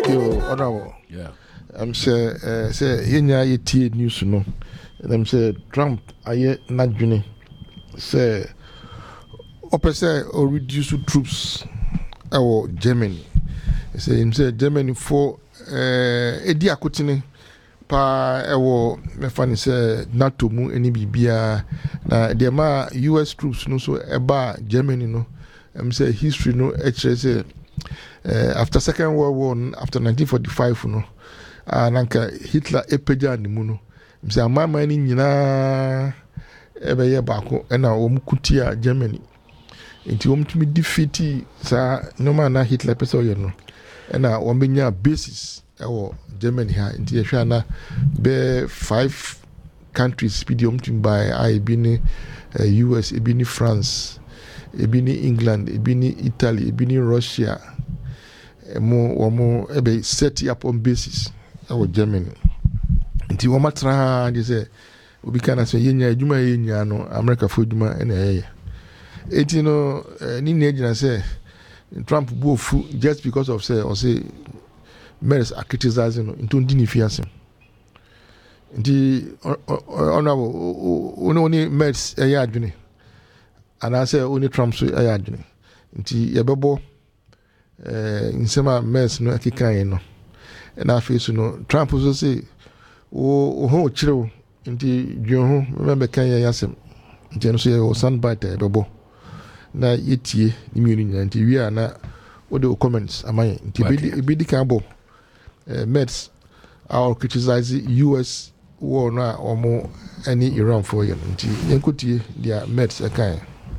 Yo, honorable. Yeah. I'm say yenya ye news no. I'm say Trump aye nadwene say opese or reduce troops our Germany. Say him say Germany for edi akotene pa ewo me fani say NATO mu eni bibia na de ma US troops no so eba Germany no. I'm say history no say after Second World War, after 1945 no nanka Hitler epeja ni mu no mse amama ni nyina ebeye baako na omkutia Germany nti omtumi defeat sa no man na Hitler pese oye no na ombenya basis ewo Germany ha nti ehwa na be 5 countries speed omtumi by ibi ni US ibi ni France ibi ni England ibi ni Italy ibi ni Russia mo ebe set up on basis our Germany nti wo matra de say obi kana say yenya adwuma yenya no America fo adwuma na eye eti no ni na agina say Trump bo fu just because of say Merz are criticizing no into ndini fiase nti honorable oni Merz eye adwene ana say oni Trump so eye adwene nti yebebo insema Merz no akikan no na face no Trump so say o ho chiro nti dwen ho membe kan ya yasem nti no so ye o soundbite bebo na yetie ni mi ni nti wi ana o de comments amay nti bidi kan bo Merz are criticize US war na omo any Iran for you nti yenkotie dia Merz akan.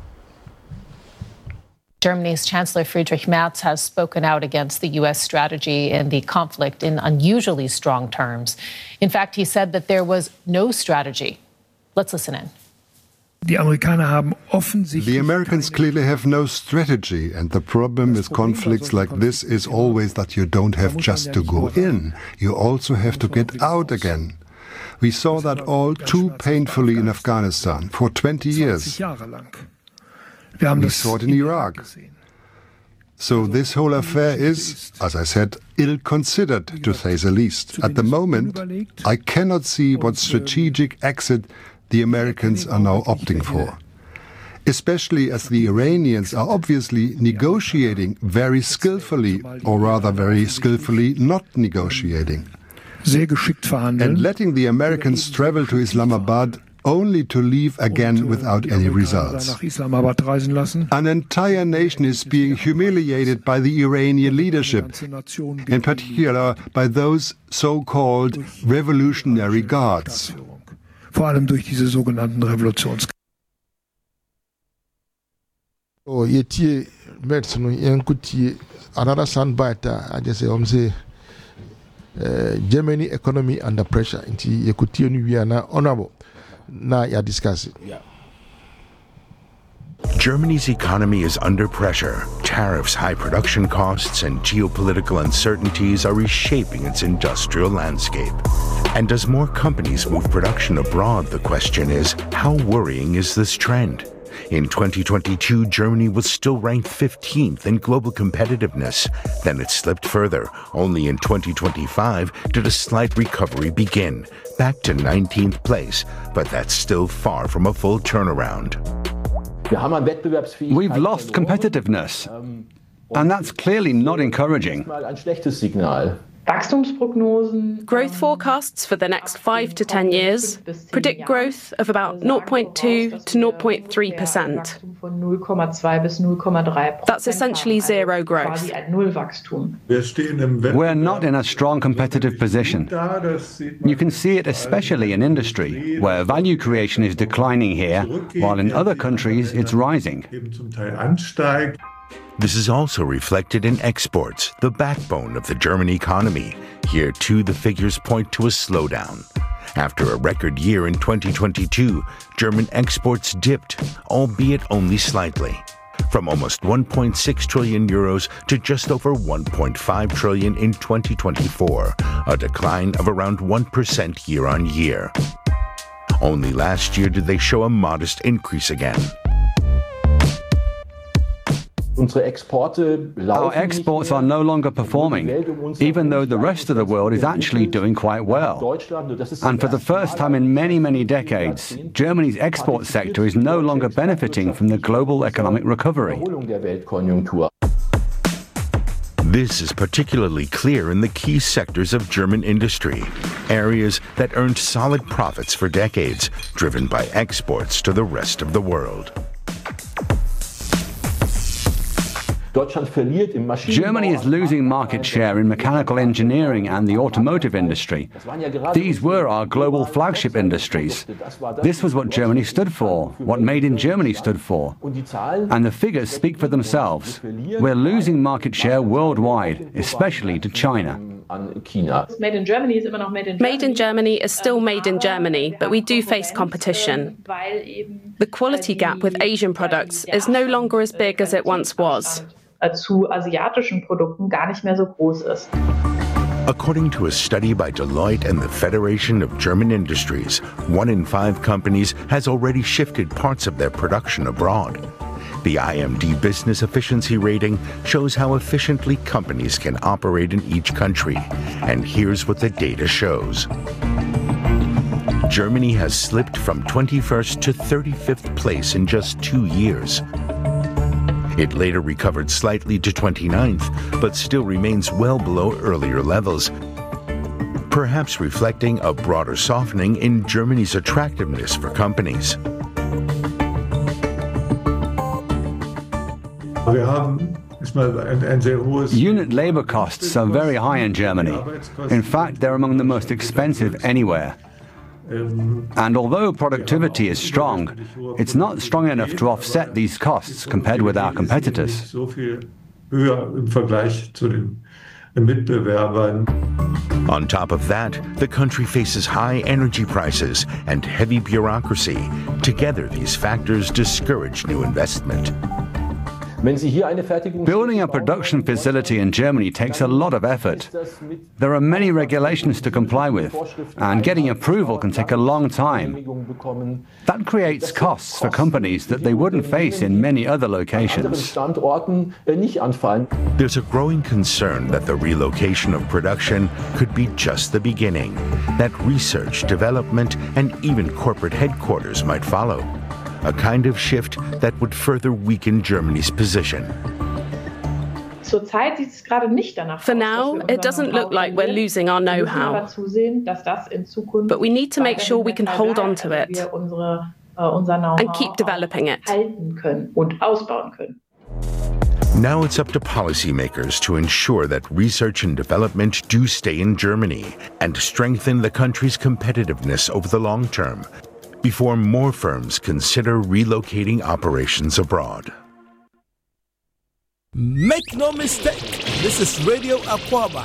Germany's Chancellor Friedrich Merz has spoken out against the U.S. strategy in the conflict in unusually strong terms. In fact, he said that there was no strategy. Let's listen in. The Americans clearly have no strategy, and the problem with conflicts like this is always that you don't have just to go in, you also have to get out again. We saw that all too painfully in Afghanistan for 20 years. We saw it in Iraq. So this whole affair is, as I said, ill-considered, to say the least. At the moment, I cannot see what strategic exit the Americans are now opting for, especially as the Iranians are obviously negotiating very skillfully, or rather very skillfully not negotiating, and letting the Americans travel to Islamabad only to leave again without any results. An entire nation is being humiliated by the Iranian leadership, in particular by those so-called revolutionary guards. Yetie Merz no yenkutie another soundbite I just say Germany economy under pressure nti yekutie no wi na honorable na ya discuss it. Yeah. Germany's economy is under pressure. Tariffs, high production costs, and geopolitical uncertainties are reshaping its industrial landscape. And as more companies move production abroad, the question is, how worrying is this trend? In 2022, Germany was still ranked 15th in global competitiveness. Then it slipped further. Only in 2025 did a slight recovery begin, back to 19th place, but that's still far from a full turnaround. We've lost competitiveness, and that's clearly not encouraging. Growth forecasts for the next 5 to 10 years predict growth of about 0.2 to 0.3%. That's essentially zero growth. We're not in a strong competitive position. You can see it especially in industry, where value creation is declining here, while in other countries it's rising. This is also reflected in exports, the backbone of the German economy. Here, too, the figures point to a slowdown. After a record year in 2022, German exports dipped, albeit only slightly, from almost 1.6 trillion euros to just over 1.5 trillion in 2024, a decline of around 1% year-on-year. Only last year did they show a modest increase again. Our exports are no longer performing, even though the rest of the world is actually doing quite well. And for the first time in many, many decades, Germany's export sector is no longer benefiting from the global economic recovery. This is particularly clear in the key sectors of German industry, areas that earned solid profits for decades, driven by exports to the rest of the world. Germany is losing market share in mechanical engineering and the automotive industry. These were our global flagship industries. This was what Germany stood for, what Made in Germany stood for. And the figures speak for themselves. We're losing market share worldwide, especially to China. Made in Germany is still made in Germany, but we do face competition. The quality gap with Asian products is no longer as big as it once was. According to a study by Deloitte and the Federation of German Industries, 1 in 5 companies has already shifted parts of their production abroad. The IMD Business Efficiency Rating shows how efficiently companies can operate in each country. And here's what the data shows. Germany has slipped from 21st to 35th place in just 2 years. It later recovered slightly to 29th, but still remains well below earlier levels, perhaps reflecting a broader softening in Germany's attractiveness for companies. Unit labor costs are very high in Germany. In fact, they're among the most expensive anywhere. And although productivity is strong, it's not strong enough to offset these costs compared with our competitors. On top of that, the country faces high energy prices and heavy bureaucracy. Together, these factors discourage new investment. Building a production facility in Germany takes a lot of effort. There are many regulations to comply with, and getting approval can take a long time. That creates costs for companies that they wouldn't face in many other locations. There's a growing concern that the relocation of production could be just the beginning, that research, development, and even corporate headquarters might follow. A kind of shift that would further weaken Germany's position. For now, it doesn't look like we're losing our know-how. But we need to make sure we can hold on to it and keep developing it. Now it's up to policymakers to ensure that research and development do stay in Germany and strengthen the country's competitiveness over the long term, before more firms consider relocating operations abroad. Make no mistake, this is Radio Akwaba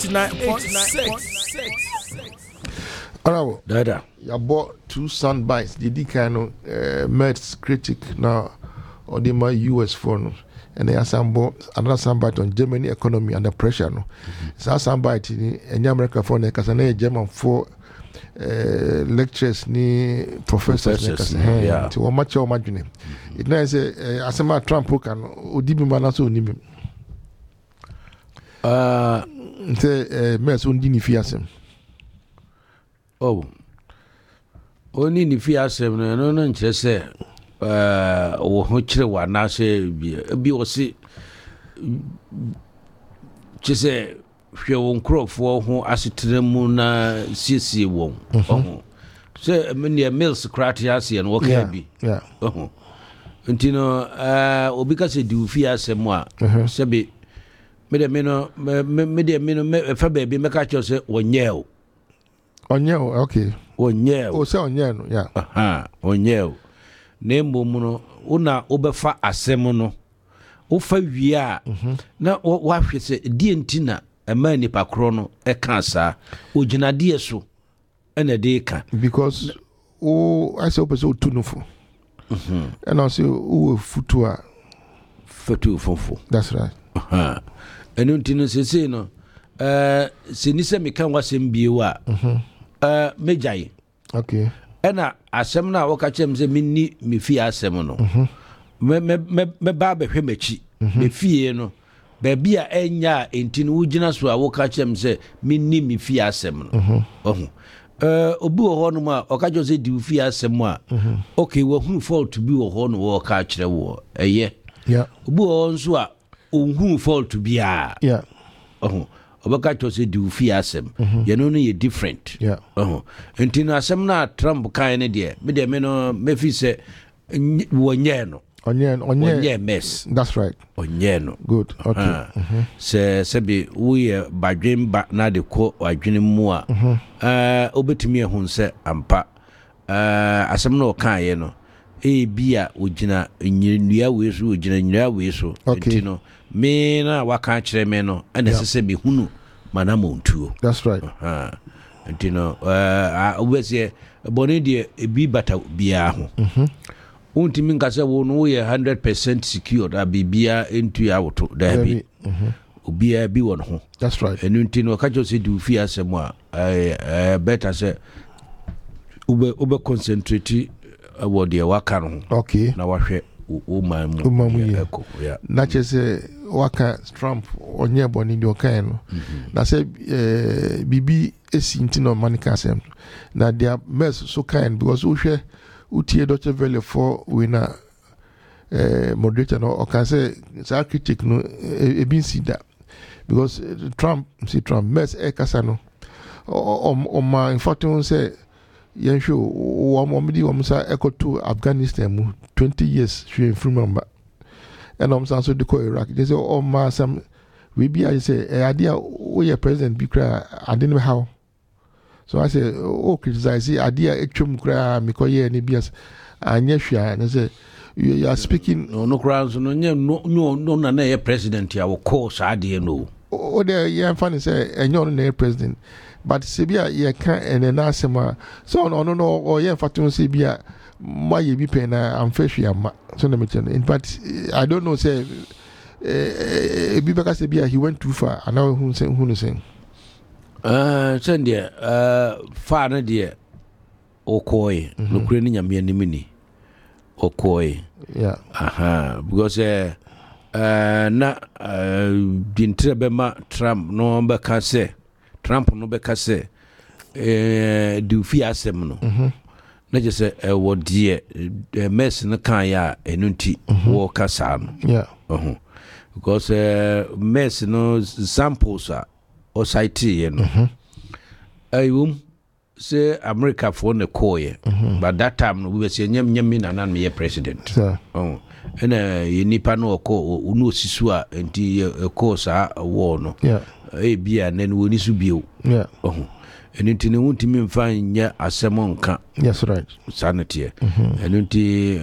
89.6. Honorable, Dada, you bought 2 sound bites. Did you kind of Mets critic now or the my US phone? And they have another soundbite on Germany economy under pressure. No, it's a soundbite in America for because I German for lectures ni professors yeah. To what much imagine it now say asema Trump can odibi manaso onimi say mes on dini fiasem oh oni ni fiasem no nche say wo ho kire wa na say bi wo si che say hwe won krofo ho asetena mu na siesie won so many mills cratias and work bi ntino obi ka se di ufia asem a se be me de me no fa ba bi me ka cho se onyeo okay onyeo se onyeo yeah onyeo na mbom no una obefa asem no wo fa wi a na wa hwe se die ntina ema nipa kro no e ka sa oginade so ena de ka because I say opeso tunufo and also futu fofo that's right enu ntino sese no senise meka wasem biewa mejai okay ena asem na woka chem se minni me fi asem no me ba behwe machi me fie no baby a enya enti no wugina so a wo ka kyem se minni me fie asem no obi wo ho no ma o ka jo se di fie asem a okay wo hu fault bi wo ho no wo ka kyerɛ wo obi wo nso a hu fault bi a obaka to se di fie asem ye no ye different enti no asem na Trump kan ne de me de me no me fi se wonye no onye mess. That's right. Onye no. Good. Okay. Se bi we badwen ba na de ko adwene mu a obetumi ehun se ampa asem na o kan ye no bia ogina nyinua we so ogina nyinua we so enti no me na waka kire me no ene se bi hunu mana montuo. That's right. Enti no obese boni de ebi bata bia ho untimi nkase wo no ye 100% secured abibia into ya woto da bi obia bi won ho. That's right. Enu ntino ka jo se di fi asem a better say ube concentrate about the waka no. Okay. Na wahwe umamu ya na chese waka Trump onye boni ndi okan no na say bibi esi ntino manika asem na dia mess so kind because uhwe utie Deutsche Welle for winner moderator no or can say sa critic no ebin sida because Trump mess kasano o ma in fact on say yen show o mo sa to Afghanistan mu 20 years she from remember and so de ko Iraq they say o ma some we be I say idea we president be cry I didn't know how. So I say, criticize the idea etchum kra mikoye ni bias anya hwia and say you are speaking no crowds no na president ya wo course ade no there yeah funny say enyo na president but sebia ye kan ene na asema so no or ye fatun sebia ma ye bi pe na am hwia ma so na me but I don't know say bi beka sebia he went too far and now who say send fa na de okoi no kure ni nyame animini okoi because na dintre be ma Trump no be ka se du fi asem no na je se wo de mess no kan ya enunti wo kasa no because mess no samples o site ye no say America for the koye but that time no we say nyam na me president and ye nipa no ko unu osisu a enti ko sa war no bia nen woni su bio and enti ne wuntimi mfa nya asem nka. Yes, right. Sanity and enti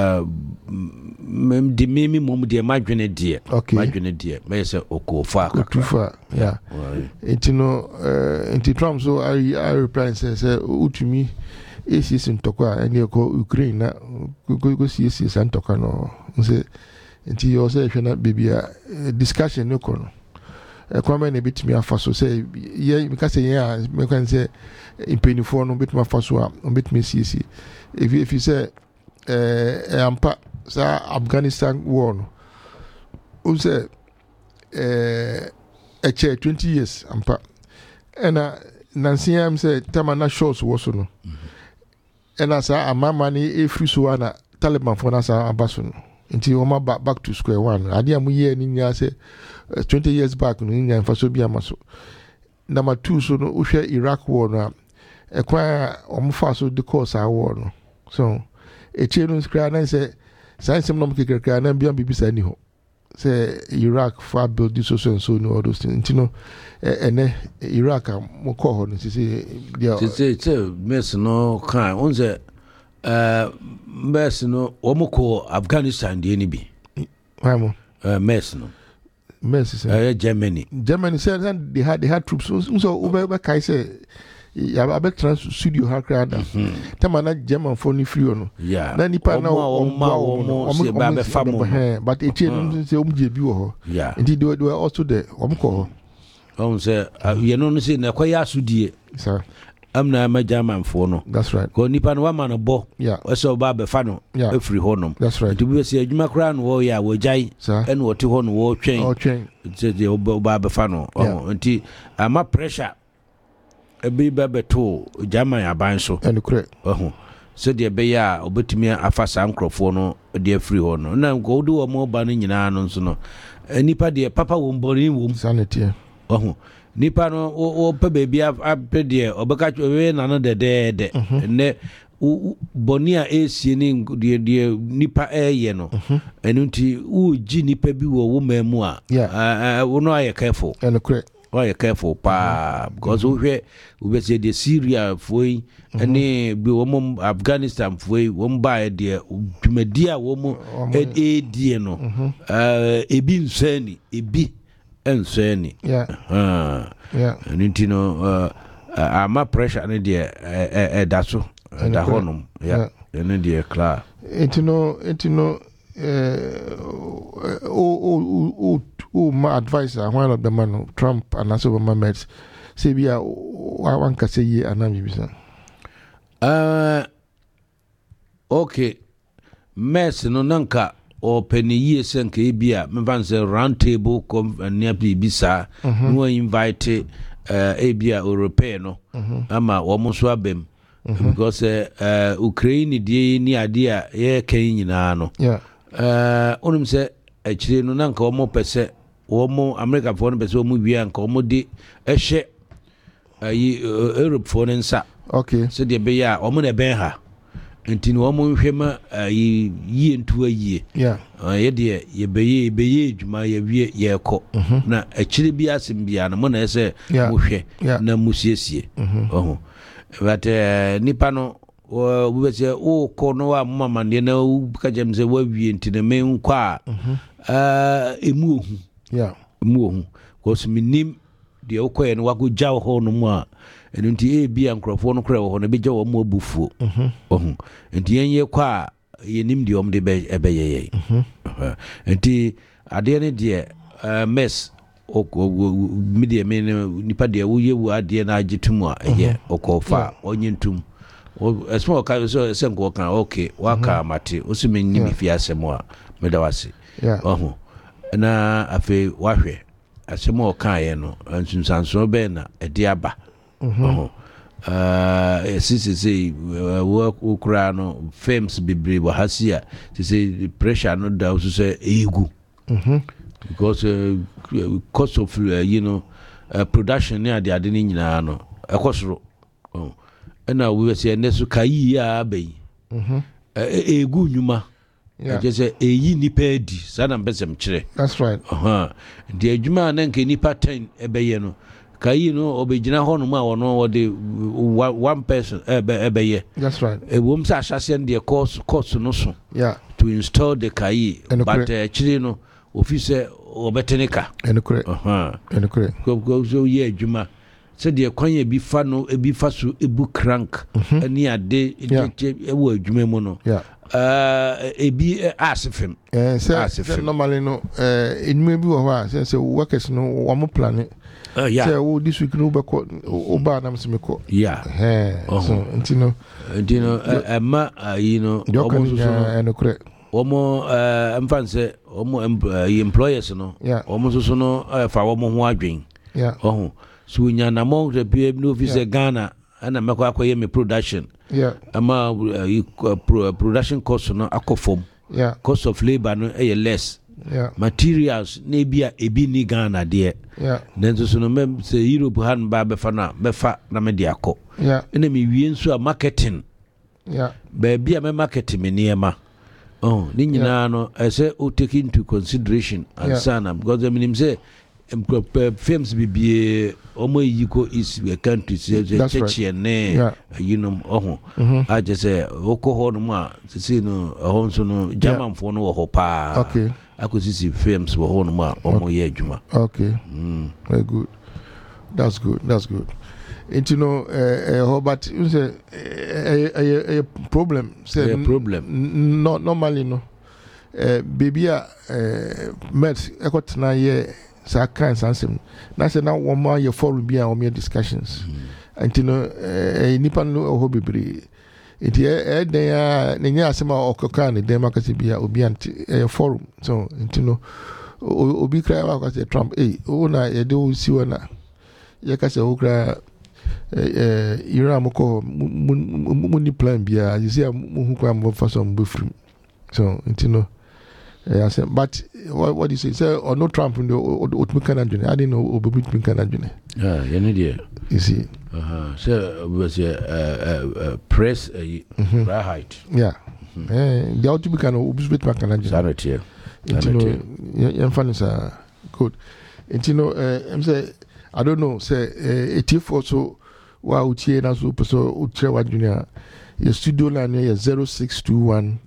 the mimi mom de madwene de me say oko fa kakra enti no enti Trump so I reply say utumi esi sintokwa ene ko Ukraine na go si santoka no say enti yo say hwe na bibia discussion no ko no kwame na bitimi afaso say ye because ye me kan say impenifo no bitimi afaso a bitimi si if you say ampa sa Afghanistan war no o say 20 years ampa ena nansiam say tamana shows wo so no ena sa amama ni efri so na Taliban for na sa abaso no nti o ma back to square one ade am ye ni nya say 20 years back no nya faso bi amaso number 2 so no uhwe Iraq war na ekwa omfa so the course a war no so echenu skra na say science no mkekeka na bia bibisa ni ho say Iraq for build this so and so no all those things no ene Iraq mo ko ho no say mess no kan on say mess no omoko Afghanistan de ni bi why mess no Germany said that they had troops so over kai say ya be trans studio hakrada tamana German phone free no na nipa na o se ba be famo but etie no say omje bi wo ho indeed they were also there omko on say you know say na kwaya asudie sir amna ma German for no. That's right. Ko nipa no wa ma no bo. Yeah. So ba be fa no efri ho no. That's right. To be say adwuma kra no wo ya wo jai en wo te ho no wo twen. Oh twen. Je ba be fa no. Nti ama pressure ebi ba beto German aban so. And correct. So de be ya obetumi afasa nkrofo no de afri ho no. Na go do wo mo ba no nyina no so no. Nipa de papa wo mbori wo sanity. Nipa no o pe baby apɛ de obeka we na no de ne boni a esie ni de nipa eye no enu nti u gi nipa bi wo mamu a wo no aye careful and correct careful pa because we say the Syria foi any bi wo Afghanistan foi wo ba de dwumadi a wo mo die no ebi nsani ebi ensani and no ama pressure and the that's so da honum and the clear it no my advisor one of the man Trump and also my mates say we are one can say ye and okay mess no nanka or penny years and KBA, me round table near Bisa, no invite Abia European, ama almost wabem, because Ukraine de ni idea, Kenyan, onum say, actually, no nanka or more per se, or more America for one person movie and commodity, a share Europe for sa. Okay, so the bear, or money bear. Nti no mo hwema yi ntu ayi ye de ye beye dwuma ye wie ye kɔ na akire bi asem bia na mo na ese mo hwɛ na musiesie but nipa no wo be se o kɔ no wa mama ne na ka jem se wa wie nti na me nkɔ a emu ohu ko so minim de o kɔ ye no wa go jaw ho no mu a nti e bia nkrofo no kra wo no be gya wo mo abufuo nti yenye kwa yenim de om de be ebeye nti ade ne de mess media me nipa de wo yewu ade na agitum a eye okofa onyentum o small ka so senko kan okay waka mate o se menni mi fi asemo a medawase na afi wahwe asemo kan ye no nsunsanso be na ede aba say work Ukraino firms be hasia to say pressure no da so say egu because cost of production near the adeni nyina no ekosoro na we say nesu kai ya be egu nyuma just say eyi nipa edi sana mbesem kire. That's right. The adwuma na nke nipa 10 ebeye no kai no obegina ho no ma wono de one person ebeye. That's right. E wom sa ahase de cost no so to install the kai but chiri no office obetenika and correct go so ye adwuma se de kwanya bi fa no ebi fa so ebu crank ani ade e wo adwuma mu no ebi asifem say normally no enuma bi wo ha say workers no wo mo plan say wo this week no be ko oba na me ko so ntino ma and correct omo emfanse omo employers no omo so no fa wo mo ho adwen so nya na mo de bi no office Ghana ana meko akoye me production ama production cost no akofom cost of labor no less materials na bia ebi ni Ghana de then so no mem say Europe han ba be fa na me de akọ na me wie nso a marketing ba bia me marketing me niema ni nyina no say o take into consideration and sana because I mean say films be omo yiko is a country say ne I just say oko no ma say no so no German for no ho pa akosisi films wo ho no ma omo ye adwuma very good, that's good and but you say a problem say not normally no baby met ekotena ye sa kan sansem na say na wo ma ye forum bia o me discussions nti no nipa no ho bebre nti den a nenya asema okoka ne dem akase bia obi anti forum so nti no obi kra wa akase Trump na ye de o si wona ye kase o kra Iran moko muni plan bia you see mu kwa mo fa so mbefrim so nti no I said, but what do you say or no Trump in the Ottoman Adjune I didn't know Ottoman Adjune you know you see so was a press height the Ottoman Adjune sanity you know are good and you know I'm say I don't know say it if also wow tie na so so uchewa junior your studio line is 0621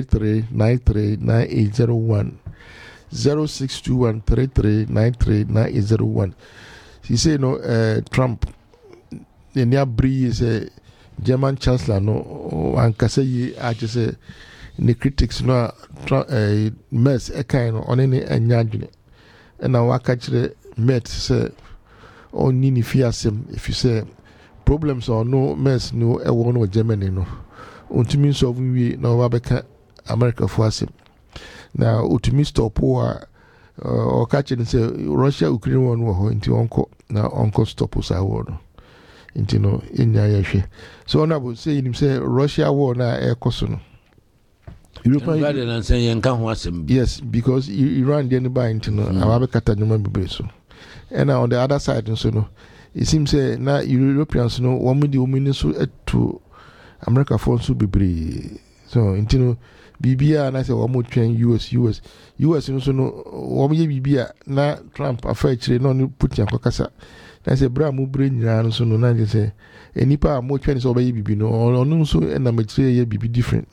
33939801 0621 33939801. He say no Trump the near is a German chancellor no and say I just say the critics no mess a kind on any anyadwene and now I catch the met say on nini fiasem if you say problems or no mess no e won no Germany no untimi solve we na wabeka America for us now utimi stop or catch and say Russia Ukraine one wo nti onko na onko stop us award nti no enya yehwe so na bo say him say Russia war na e koso no European say yanka ho asem yes because Iran dey buy nti no awabeka tanyuma bibre so and on the other side so no it seems say na Europeans no women the women so to America for so bibre so nti no bibia na say women twen US no so no women ye bibia na Trump afa chire no put yan kokasa na say bra mu bre nyira no so no na say enipa mo twen so obaye bibi no ono so na ma chire ye bibi different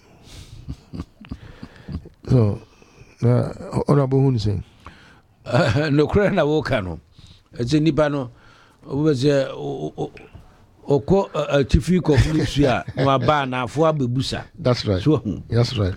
so na honorable hun say no kra na wo ka no etse nipa no obese oko chifi ko flusia no ba na afo abebusa that's right so that's right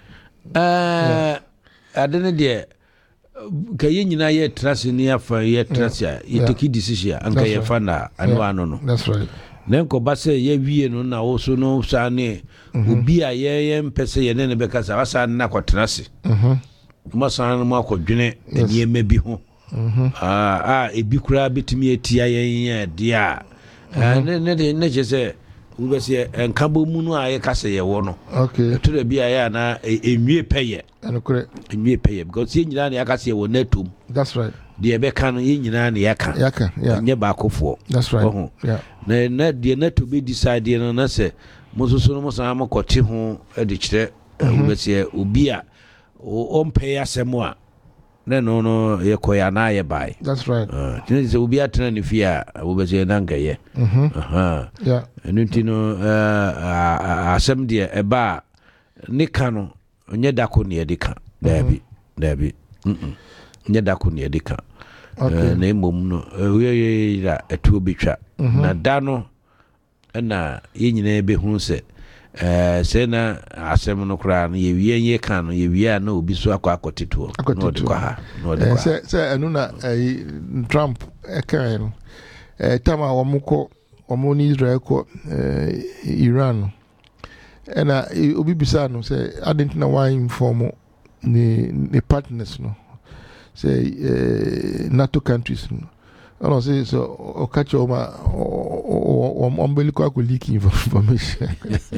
adene de ka yenyina ye trase ni afa ye trase ye take decision anka ye fa na anwa no that's right nenko ba se ye wie no na wo so no sa ne obi a ye mpese ye ne be kasa wasa na kwatrase mo san mo akwadwene eni bi ho ebi kura betimi etia yen dia ne jese we se enkabo mu no aye kase ye wo no okay to da bia ya na enwie peye enukure enwie peye because ye nyina na yakase ye wo natum that's right de be kan ye nyina na yaka yeah nye ba kofo that's right yeah na de na to be decide no na se mo so no mo san mo kote ho de kire we se obi a o mpe asemo a no ye koya na ye bai that's right tinze se obi atena ne fia wo be se na nka ye yeah enutino asem de e ba ne ka no onye dako ne edika dabi nye dako ne edika na emom no we ya etu obetwa na da no na ye nyina be hu se se na asem no kra no ye wie ye kan no ye wie na obi so akoteto no de kwa ha no de kwa se enu na Trump kan no tama womko omoni Israel ko Iran ena obi bisa no se adentina why inform ni partners no say NATO countries no no say so o catch o ma o umbilical leak information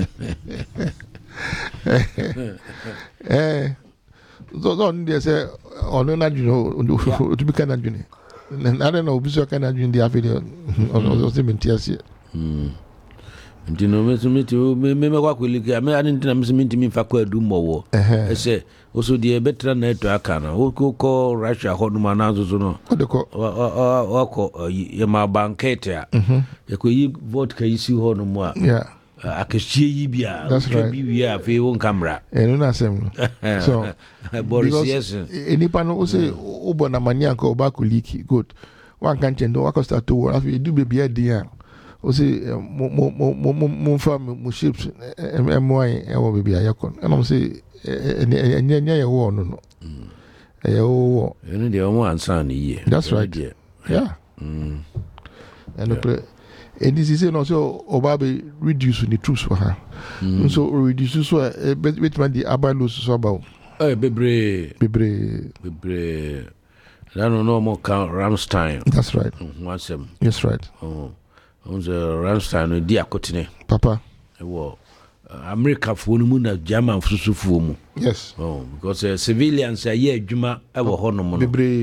so on dey say ono na juno to be kana juno na na obi so kana juno dey afide o se mentiasie ndino me kwa kwelike ame anintina msiminti fa kwa dumowo ese oso die betra na eto aka na ko Russia ho no manazo so no oko ye ma bankete a ye ko yi vodka yisi ho no mo a akashie yi bia bia fe won camera eno na sem so Boris yes enipa no say obo na mania ko ba ko leak good one can change do start to work if you do baby idea o say mo fa mo ships MY e wo baby ayakon and I say enya ye wo no e wo eno de o mo ansa ni ye that's right yeah and And this is also Obabe reduce the troops for her. So reduce so which man the Abalos so about. Bebre. I don't know more count Ramstein. That's right. Once them. Yes, right. On the Ramstein with Diakotine. Papa. America for the German Fusufumu. Yes. Because civilians are here, Juma, I will honor Mono.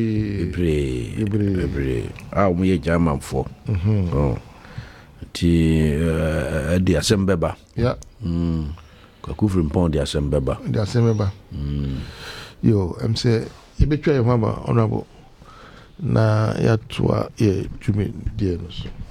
Bebre. We a German for. The Assembeba. Yeah. Kakufrim Pond, the Assembeba. The Assembeba. Yo, I'm saying, you betray your mama, honorable. Na ya tua ye jumi die no so